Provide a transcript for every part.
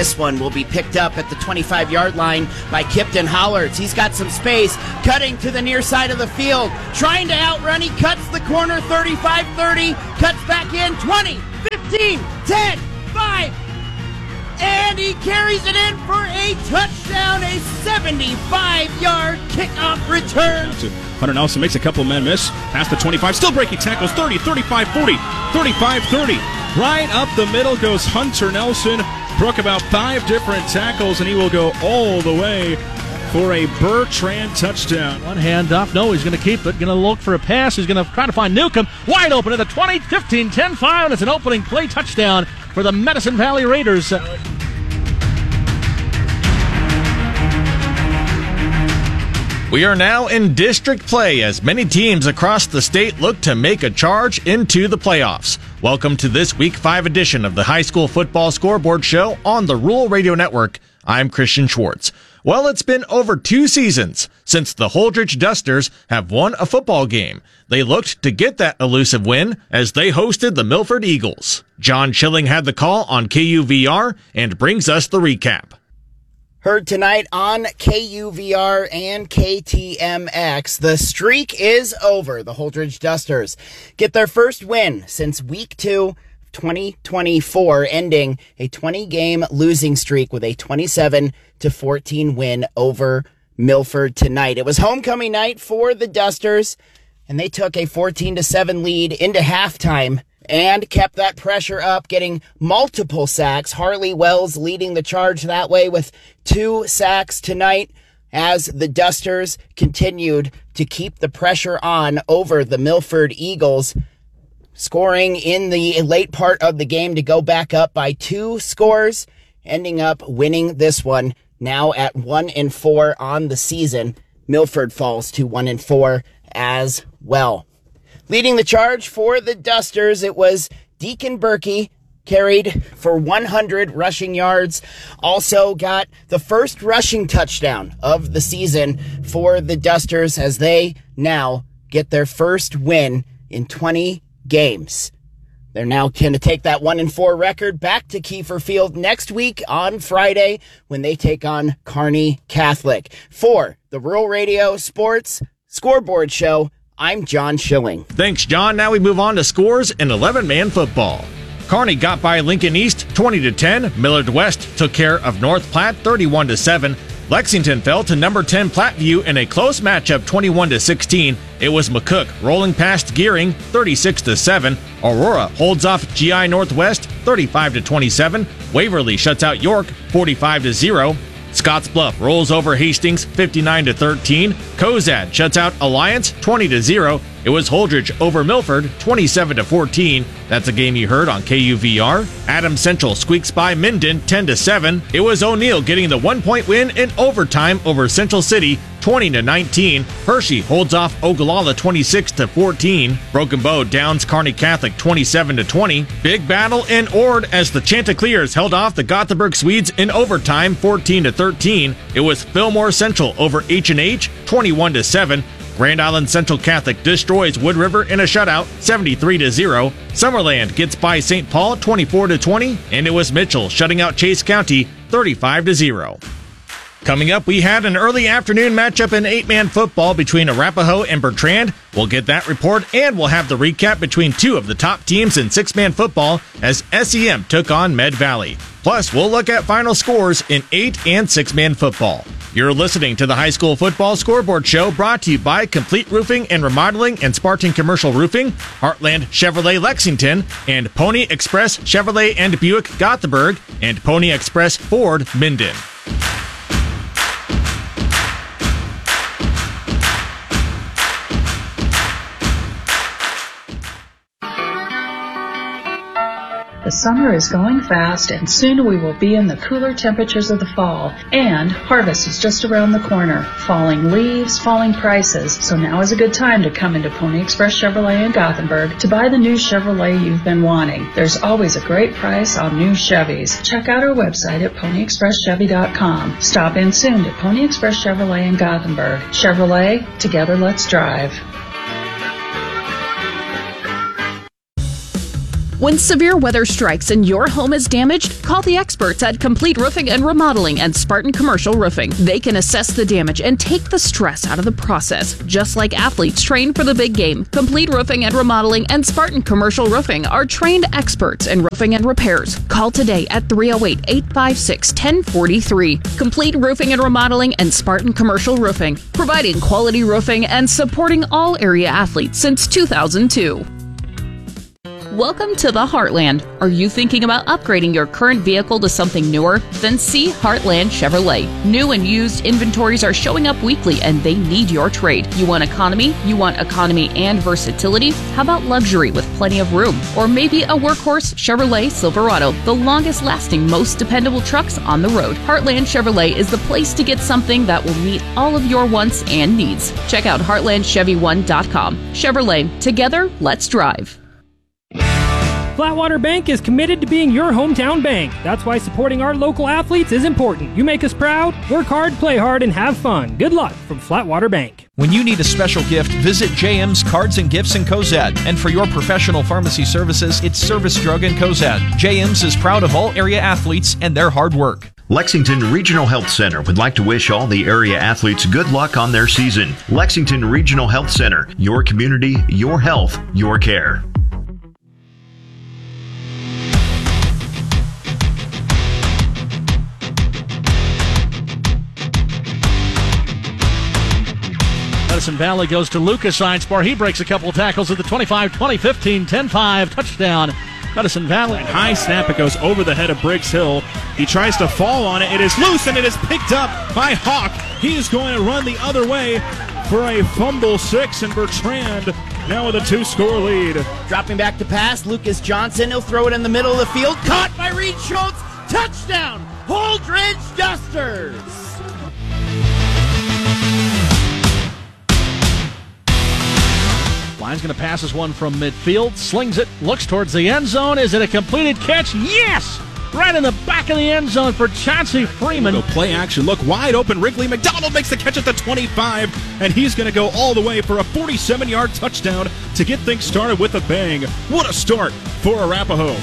This one will be picked up at the 25-yard line by Kipton Hollards. He's got some space, cutting to the near side of the field, trying to outrun. He cuts the corner, 35-30, cuts back in, 20, 15, 10, 5, and he carries it in for a touchdown, a 75-yard kickoff return. Hunter Nelson makes a couple men miss. Past the 25, still breaking tackles. 30, 35, 40, 35, 30. Right up the middle goes Hunter Nelson. Broke about 5 different tackles, and he will go all the way for a Bertrand touchdown. One hand off. No, he's going to keep it. Going to look for a pass. He's going to try to find Newcomb. Wide open at the 20, 15, 10, 5, and it's an opening play touchdown for the Medicine Valley Raiders. We are now in district play as many teams across the state look to make a charge into the playoffs. Welcome to this Week 5 edition of the High School Football Scoreboard Show on the Rural Radio Network. I'm Christian Schwartz. Well, it's been over 2 seasons since the Holdrege Dusters have won a football game. They looked to get that elusive win as they hosted the Milford Eagles. John Schilling had the call on KUVR and brings us the recap. Heard tonight on KUVR and KTMX, the streak is over. The Holdrege Dusters get their first win since Week 2, 2024, ending a 20-game losing streak with a 27-14 win over Milford tonight. It was homecoming night for the Dusters, and they took a 14-7 lead into halftime and kept that pressure up, getting multiple sacks. Harley Wells leading the charge that way with 2 sacks tonight as the Dusters continued to keep the pressure on over the Milford Eagles, scoring in the late part of the game to go back up by 2 scores, ending up winning this one. Now at 1-4 on the season, Milford falls to 1-4 as well. Leading the charge for the Dusters, it was Deacon Berkey, carried for 100 rushing yards. Also got the first rushing touchdown of the season for the Dusters as they now get their first win in 20 games. They're now going to take that 1-4 record back to Kiefer Field next week on Friday when they take on Kearney Catholic. For the Rural Radio Sports Scoreboard Show, I'm John Schilling. Thanks, John. Now we move on to scores in 11-man football. Kearney got by Lincoln East 20-10. Millard West took care of North Platte 31-7. Lexington fell to number 10 Platteview in a close matchup 21-16. It was McCook rolling past Gearing 36-7. Aurora holds off GI Northwest 35-27. Waverly shuts out York 45-0. Scottsbluff rolls over Hastings 59-13. Cozad shuts out Alliance 20-0. It was Holdrege over Milford 27-14. That's a game you heard on KUVR. Adams Central squeaks by Minden 10-7. It was O'Neill getting the 1-point win in overtime over Central City 20-19. Hershey holds off Ogallala 26-14. Broken Bow downs Kearney Catholic 27-20. Big battle in Ord as the Chanticleers held off the Gothenburg Swedes in overtime 14-13. It was Fillmore Central over H&H 21-7. Grand Island Central Catholic destroys Wood River in a shutout, 73-0. Summerland gets by St. Paul, 24-20, and it was Mitchell shutting out Chase County, 35-0. Coming up, we had an early afternoon matchup in 8-man football between Arapahoe and Bertrand. We'll get that report, and we'll have the recap between 2 of the top teams in 6-man football as SEM took on Med Valley. Plus, we'll look at final scores in 8- and 6-man football. You're listening to the High School Football Scoreboard Show, brought to you by Complete Roofing and Remodeling and Spartan Commercial Roofing, Heartland Chevrolet Lexington, and Pony Express Chevrolet and Buick Gothenburg, and Pony Express Ford Minden. The summer is going fast, and soon we will be in the cooler temperatures of the fall. And harvest is just around the corner. Falling leaves, falling prices. So now is a good time to come into Pony Express Chevrolet in Gothenburg to buy the new Chevrolet you've been wanting. There's always a great price on new Chevys. Check out our website at ponyexpresschevy.com. Stop in soon to Pony Express Chevrolet in Gothenburg. Chevrolet, together let's drive. When severe weather strikes and your home is damaged, call the experts at Complete Roofing and Remodeling and Spartan Commercial Roofing. They can assess the damage and take the stress out of the process. Just like athletes trained for the big game, Complete Roofing and Remodeling and Spartan Commercial Roofing are trained experts in roofing and repairs. Call today at 308-856-1043. Complete Roofing and Remodeling and Spartan Commercial Roofing, providing quality roofing and supporting all area athletes since 2002. Welcome to the Heartland. Are you thinking about upgrading your current vehicle to something newer? Then see Heartland Chevrolet. New and used inventories are showing up weekly and they need your trade. You want economy? You want economy and versatility? How about luxury with plenty of room? Or maybe a workhorse Chevrolet Silverado, the longest lasting, most dependable trucks on the road. Heartland Chevrolet is the place to get something that will meet all of your wants and needs. Check out heartlandchevy1.com. Chevrolet, together, let's drive. Flatwater Bank is committed to being your hometown bank. That's why supporting our local athletes is important. You make us proud, work hard, play hard, and have fun. Good luck from Flatwater Bank. When you need a special gift, visit JM's Cards and Gifts in Cozad. And for your professional pharmacy services, it's Service Drug in Cozad. JM's is proud of all area athletes and their hard work. Lexington Regional Health Center would like to wish all the area athletes good luck on their season. Lexington Regional Health Center, your community, your health, your care. Medicine Valley goes to Lucas Einspar. He breaks a couple of tackles at the 25-20, 15, 10-5 touchdown. Medicine Valley. And high snap, it goes over the head of Briggs Hill. He tries to fall on it. It is loose and it is picked up by Hawk. He is going to run the other way for a fumble 6, and Bertrand now with a 2-score lead. Dropping back to pass, Lucas Johnson. He'll throw it in the middle of the field. Caught by Reed Schultz. Touchdown, Holdridge Dusters. Line's going to pass this one from midfield, slings it, looks towards the end zone. Is it a completed catch? Yes! Right in the back of the end zone for Chauncey Freeman. Go play action, look wide open. Wrigley McDonald makes the catch at the 25, and he's going to go all the way for a 47-yard touchdown to get things started with a bang. What a start for Arapahoe.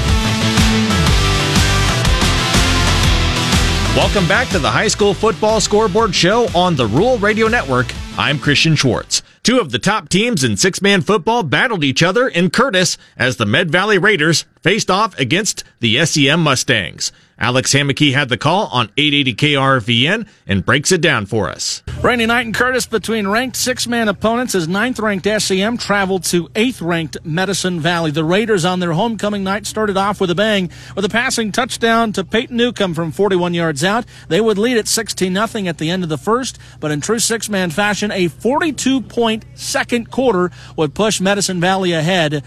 Welcome back to the High School Football Scoreboard Show on the Rural Radio Network. I'm Christian Schwartz. Two of the top teams in six-man football battled each other in Curtis as the Med Valley Raiders faced off against the SEM Mustangs. Alex Hammocky had the call on 880 KRVN and breaks it down for us. Rainy night in Curtis between ranked six-man opponents as 9th-ranked SEM traveled to 8th-ranked Medicine Valley. The Raiders on their homecoming night started off with a bang with a passing touchdown to Peyton Newcomb from 41 yards out. They would lead at 16-0 at the end of the first, but in true six-man fashion, a 42-point second quarter would push Medicine Valley ahead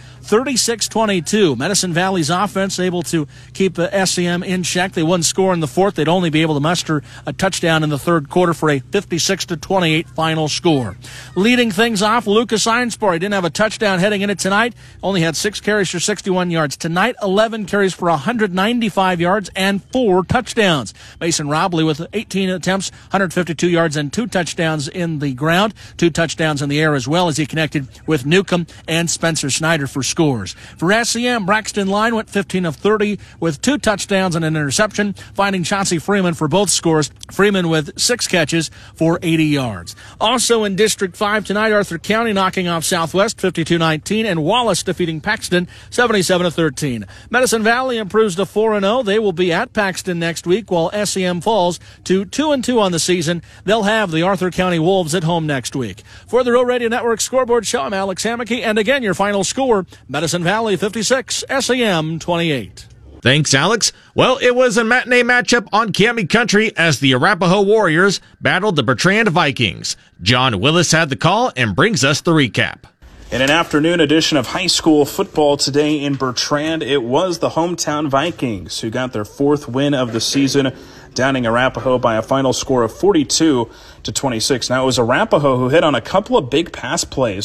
36-22. Medicine Valley's offense able to keep SEM in check. They wouldn't score in the fourth. They'd only be able to muster a touchdown in the third quarter for a 56-28 final score. Leading things off, Lucas Einspar. He didn't have a touchdown heading in it tonight. Only had 6 carries for 61 yards. Tonight, 11 carries for 195 yards and 4 touchdowns. Mason Robley with 18 attempts, 152 yards and 2 touchdowns in the ground. 2 touchdowns in the air as well as he connected with Newcomb and Spencer Snyder for scores. For SEM, Braxton Line went 15 of 30 with 2 touchdowns and an interception, finding Chauncey Freeman for both scores. Freeman with 6 catches for 80 yards. Also in District 5 tonight, Arthur County knocking off Southwest 52-19 and Wallace defeating Paxton 77-13. Medicine Valley improves to 4-0. They will be at Paxton next week while SEM falls to 2-2 on the season. They'll have the Arthur County Wolves at home next week. For the Rural Radio Network Scoreboard Show, I'm Alex Hammocky, and again your final score, Medicine Valley 56, SEM 28. Thanks, Alex. Well, it was a matinee matchup on Cami Country as the Arapahoe Warriors battled the Bertrand Vikings. John Willis had the call and brings us the recap. In an afternoon edition of high school football today in Bertrand, it was the hometown Vikings who got their 4th win of the season, downing Arapahoe by a final score of 42-26. Now, it was Arapahoe who hit on a couple of big pass plays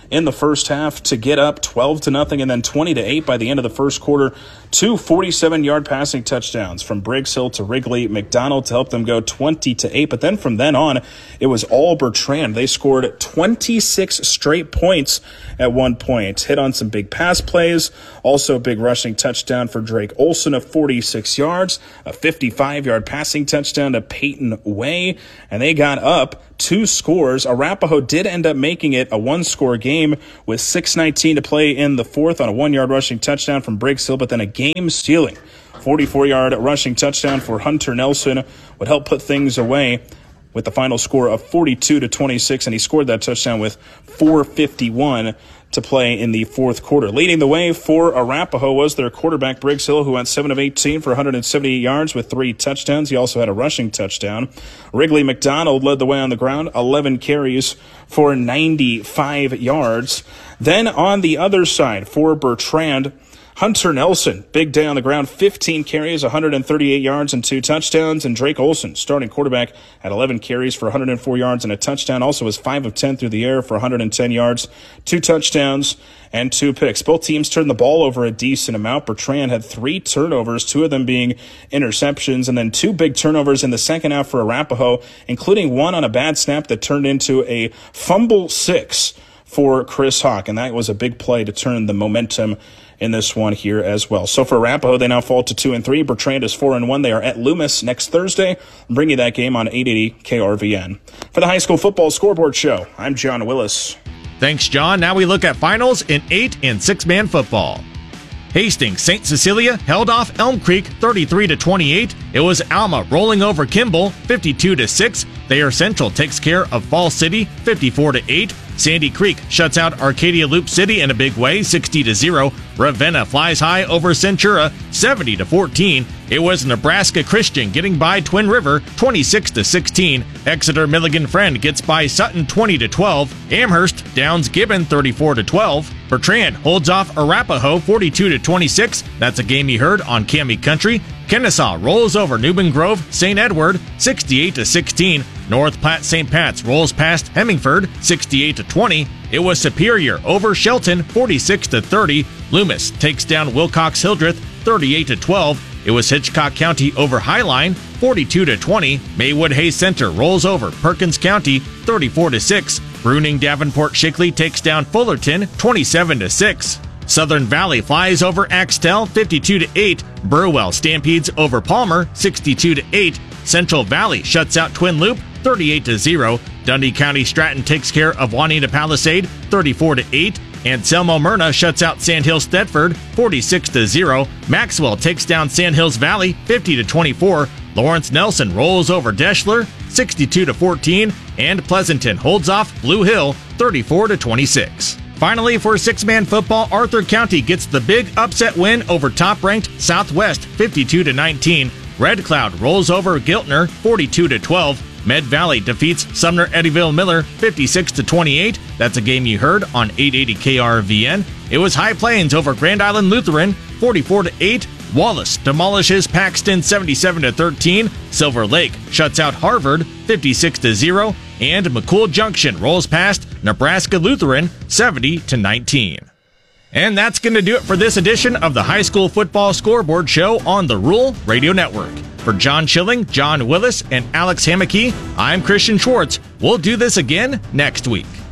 in the first half to get up 12-0 and then 20-8 by the end of the first quarter. 2 47-yard passing touchdowns from Briggs Hill to Wrigley McDonald to help them go 20-8. But then from then on, it was all Bertrand. They scored 26 straight points at one point. Hit on some big pass plays. Also a big rushing touchdown for Drake Olson of 46 yards. A 55-yard passing touchdown to Peyton Way. And they got up 2 scores. Arapahoe did end up making it a 1-score game with 6:19 to play in the fourth on a 1-yard rushing touchdown from Briggs Hill, but then a game-stealing 44-yard rushing touchdown for Hunter Nelson would help put things away with the final score of 42-26, and he scored that touchdown with 4:51 to play in the fourth quarter. Leading the way for Arapahoe was their quarterback, Briggs Hill, who went 7 of 18 for 178 yards with 3 touchdowns. He also had a rushing touchdown. Wrigley McDonald led the way on the ground, 11 carries for 95 yards. Then on the other side for Bertrand, Hunter Nelson, big day on the ground, 15 carries, 138 yards and 2 touchdowns. And Drake Olson, starting quarterback, had 11 carries for 104 yards and a touchdown. Also was 5 of 10 through the air for 110 yards, 2 touchdowns, and 2 picks. Both teams turned the ball over a decent amount. Bertrand had 3 turnovers, 2 of them being interceptions, and then 2 big turnovers in the second half for Arapahoe, including one on a bad snap that turned into a fumble 6 for Chris Hawk. And that was a big play to turn the momentum in this one here as well. So for Arapahoe, they now fall to 2-3. Bertrand is 4-1. They are at Loomis next Thursday. I'll bring you that game on 880 KRVN. For the High School Football Scoreboard Show, I'm John Willis. Thanks, John. Now we look at finals in 8 and 6-man football. Hastings St. Cecilia held off Elm Creek 33-28. It was Alma rolling over Kimball 52-6. Thayer Central takes care of Fall City 54-8. Sandy Creek shuts out Arcadia Loop City in a big way 60-0. Ravenna flies high over Centura 70-14. It was Nebraska Christian getting by Twin River 26-16. Exeter Milligan Friend gets by Sutton 20-12. Amherst downs Gibbon 34-12. Bertrand holds off Arapahoe 42-26. That's a game you heard on Cami Country. Kennesaw rolls over Newman Grove St. Edward 68-16. North Platte St. Pat's rolls past Hemingford 68-20. It was Superior over Shelton 46-30. Loomis takes down Wilcox Hildreth 38-12. It was Hitchcock County over Highline 42-20. Maywood Hayes Center rolls over Perkins County 34-6. Bruning Davenport Shickley takes down Fullerton 27-6. Southern Valley flies over Axtell 52-8. Burwell stampedes over Palmer 62-8. Central Valley shuts out Twin Loop 38-0. Dundee County Stratton takes care of Juanita Palisade 34-8. Anselmo Myrna shuts out Sandhills Thetford 46-0. Maxwell takes down Sandhills Valley 50-24. Lawrence Nelson rolls over Deschler 62-14. And Pleasanton holds off Blue Hill 34-26. Finally, for 6-man football, Arthur County gets the big upset win over top-ranked Southwest 52-19. Red Cloud rolls over Giltner 42-12. Med Valley defeats Sumner Eddyville Miller 56-28. That's a game you heard on 880 KRVN. It was High Plains over Grand Island Lutheran 44-8. Wallace demolishes Paxton 77-13. Silver Lake shuts out Harvard 56-0. And McCool Junction rolls past Nebraska Lutheran 70-19. And that's going to do it for this edition of the High School Football Scoreboard Show on the Rural Radio Network. For John Schilling, John Willis, and Alex Hammocky, I'm Christian Schwartz. We'll do this again next week.